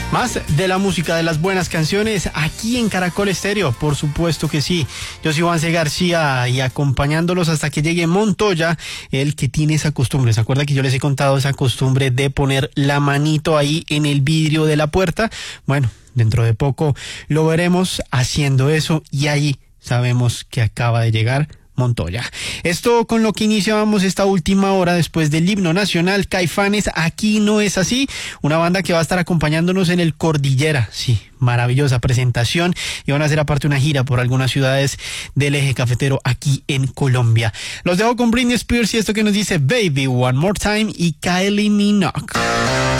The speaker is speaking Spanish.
Más de la música, de las buenas canciones, aquí en Caracol Estéreo, por supuesto que sí. Yo soy Juan C. García y acompañándolos hasta que llegue Montoya, el que tiene esa costumbre. ¿Se acuerda que yo les he contado esa costumbre de poner la manito ahí en el vidrio de la puerta? Bueno, dentro de poco lo veremos haciendo eso y ahí sabemos que acaba de llegar Montoya. Esto con lo que iniciábamos esta última hora después del himno nacional, Caifanes, Aquí no es así, una banda que va a estar acompañándonos en el Cordillera. Sí, maravillosa presentación, y van a hacer aparte una gira por algunas ciudades del eje cafetero aquí en Colombia. Los dejo con Britney Spears y esto que nos dice Baby One More Time y Kylie Minogue.